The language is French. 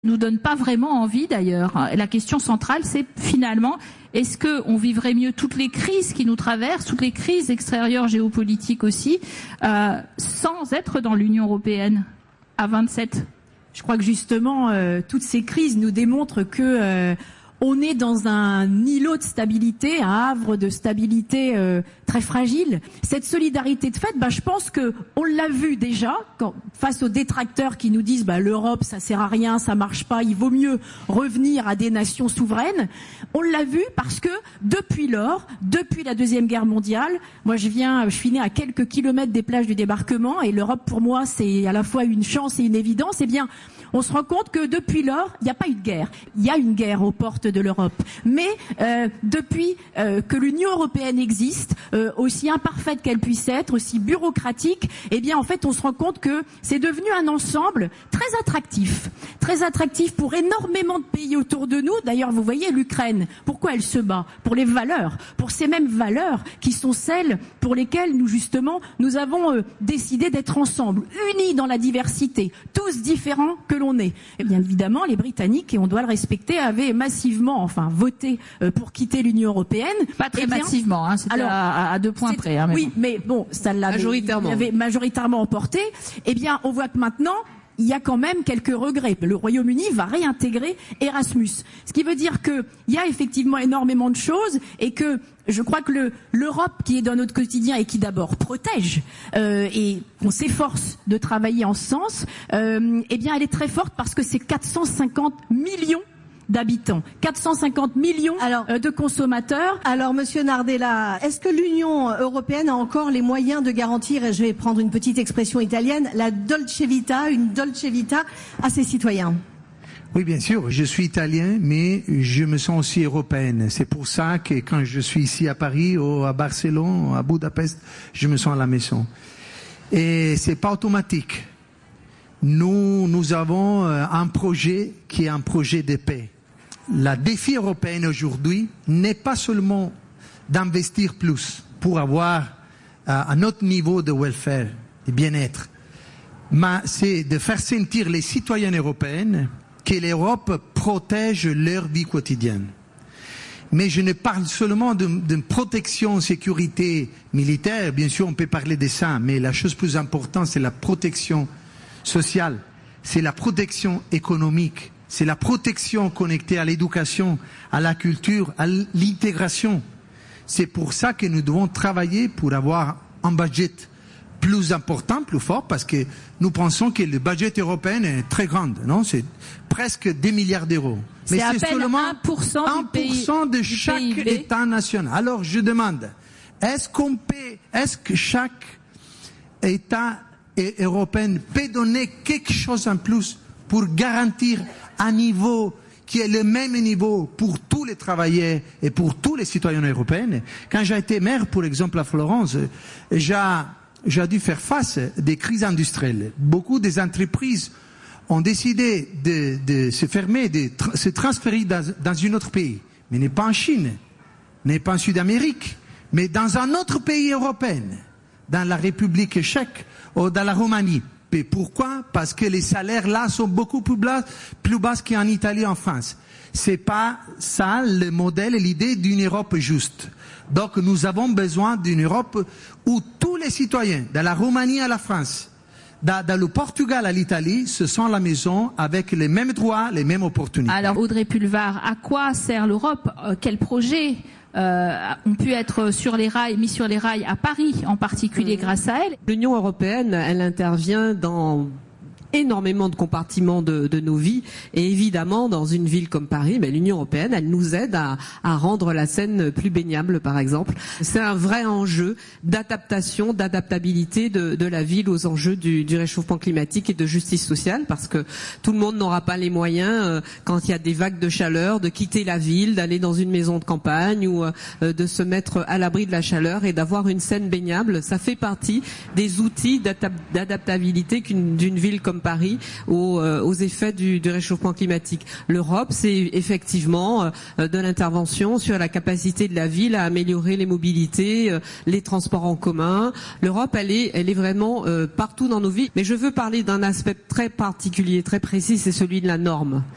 nous donne pas vraiment envie d'ailleurs. La question centrale, c'est finalement, est-ce qu'on vivrait mieux toutes les crises qui nous traversent, toutes les crises extérieures géopolitiques aussi, sans être dans l'Union européenne à 27? Je crois que justement, toutes ces crises nous démontrent que on est dans un îlot de stabilité, un havre de stabilité très fragile. Cette solidarité de fait, je pense que on l'a vu déjà face aux détracteurs qui nous disent l'Europe ça sert à rien, ça marche pas, il vaut mieux revenir à des nations souveraines. On l'a vu parce que depuis lors, depuis la Deuxième Guerre mondiale, moi je suis née à quelques kilomètres des plages du débarquement et l'Europe pour moi c'est à la fois une chance et une évidence. Eh bien, on se rend compte que depuis lors, il n'y a pas eu de guerre. Il y a une guerre aux portes de l'Europe. Mais depuis que l'Union européenne existe, aussi imparfaite qu'elle puisse être, aussi bureaucratique, eh bien en fait on se rend compte que c'est devenu un ensemble très attractif pour énormément de pays autour de nous. D'ailleurs, vous voyez l'Ukraine, pourquoi elle se bat? Pour les valeurs, pour ces mêmes valeurs qui sont celles pour lesquelles nous justement nous avons décidé d'être ensemble, unis dans la diversité, tous différents que l'on est. Et bien évidemment, les Britanniques, et on doit le respecter, avaient massivement, voté pour quitter l'Union européenne. Pas très massivement, c'était à 2 points près. Mais oui, mais bon, ça l'avait majoritairement emporté. Eh bien, on voit que maintenant, il y a quand même quelques regrets. Le Royaume-Uni va réintégrer Erasmus. Ce qui veut dire qu'il y a effectivement énormément de choses et que je crois que l'Europe qui est dans notre quotidien et qui d'abord protège et on s'efforce de travailler en ce sens, eh bien elle est très forte parce que c'est 450 millions d'habitants, 450 millions de consommateurs. Alors, Monsieur Nardella, est-ce que l'Union européenne a encore les moyens de garantir, et je vais prendre une petite expression italienne, une dolce vita à ses citoyens? Oui, bien sûr, je suis italien, mais je me sens aussi européenne. C'est pour ça que quand je suis ici à Paris, ou à Barcelone, ou à Budapest, je me sens à la maison. Et c'est pas automatique. Nous avons un projet qui est un projet de paix. Le défi européen aujourd'hui n'est pas seulement d'investir plus pour avoir un autre niveau de welfare, de bien-être, mais c'est de faire sentir les citoyens européens que l'Europe protège leur vie quotidienne. Mais je ne parle seulement d'une protection, sécurité militaire, bien sûr on peut parler de ça, mais la chose plus importante c'est la protection sociale, c'est la protection économique, c'est la protection connectée à l'éducation, à la culture, à l'intégration. C'est pour ça que nous devons travailler pour avoir un budget plus important, plus fort, parce que nous pensons que le budget européen est très grand, non? C'est presque 10 milliards d'euros. Mais c'est seulement 1% de chaque État national. Alors je demande, est-ce que chaque État européen peut donner quelque chose en plus pour garantir un niveau qui est le même niveau pour tous les travailleurs et pour tous les citoyens européens? Quand j'ai été maire, par exemple, à Florence, j'ai dû faire face à des crises industrielles. Beaucoup des entreprises ont décidé de se fermer, de se transférer dans un autre pays. Mais n'est pas en Chine, n'est pas en Sud-Amérique, mais dans un autre pays européen, dans la République tchèque ou dans la Roumanie. Et pourquoi? Parce que les salaires là sont beaucoup plus bas qu'en Italie et en France. C'est pas ça le modèle et l'idée d'une Europe juste. Donc nous avons besoin d'une Europe où tous les citoyens, de la Roumanie à la France, dans le Portugal à l'Italie, se sentent à la maison avec les mêmes droits, les mêmes opportunités. Alors Audrey Pulvar, à quoi sert l'Europe? Quel projet ont pu être mis sur les rails à Paris, en particulier grâce à elle? L'Union européenne, elle intervient dans énormément de compartiments de nos vies et évidemment dans une ville comme Paris, l'Union européenne, elle nous aide à rendre la Seine plus baignable par exemple. C'est un vrai enjeu d'adaptation, d'adaptabilité de la ville aux enjeux du réchauffement climatique et de justice sociale parce que tout le monde n'aura pas les moyens quand il y a des vagues de chaleur de quitter la ville, d'aller dans une maison de campagne ou de se mettre à l'abri de la chaleur et d'avoir une Seine baignable. Ça fait partie des outils d'adaptabilité d'une ville comme Paris aux effets du réchauffement climatique. L'Europe, c'est effectivement de l'intervention sur la capacité de la ville à améliorer les mobilités, les transports en commun. L'Europe, elle est vraiment partout dans nos vies. Mais je veux parler d'un aspect très particulier, très précis, c'est celui de la norme.